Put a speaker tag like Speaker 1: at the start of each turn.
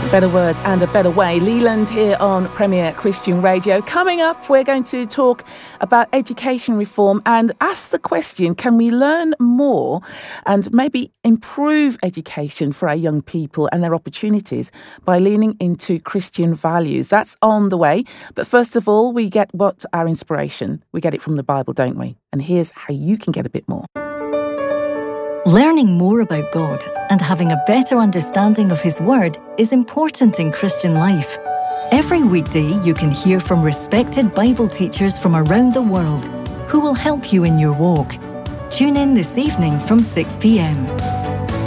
Speaker 1: Better Words and a Better Way. Leland here on Premier Christian Radio. Coming up, we're going to talk about education reform and ask the question, can we learn more and maybe improve education for our young people and their opportunities by leaning into Christian values? That's on the way. But first of all, we get what our inspiration. We get it from the Bible, don't we? And here's how you can get a bit more.
Speaker 2: Learning more about God and having a better understanding of His Word is important in Christian life. Every weekday you can hear from respected Bible teachers from around the world who will help you in your walk. Tune in this evening from 6 p.m.